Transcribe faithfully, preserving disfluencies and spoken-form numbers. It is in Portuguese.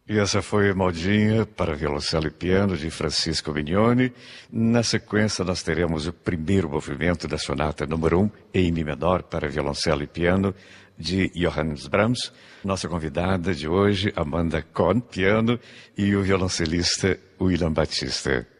E essa foi Modinha para violoncelo e piano de Francisco Mignoni. Na sequência, nós teremos o primeiro movimento da sonata número um em Mi menor para violoncelo e piano de Johannes Brahms. Nossa convidada de hoje, Amanda Cohn, piano, e o violoncelista William Batista.